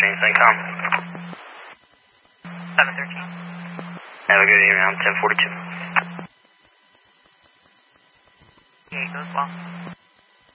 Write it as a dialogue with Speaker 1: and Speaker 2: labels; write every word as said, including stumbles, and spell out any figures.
Speaker 1: thirteen, CENTCOM.
Speaker 2: seven thirteen.
Speaker 1: Have a good evening, I'm ten forty-two.
Speaker 2: Yeah, it goes well.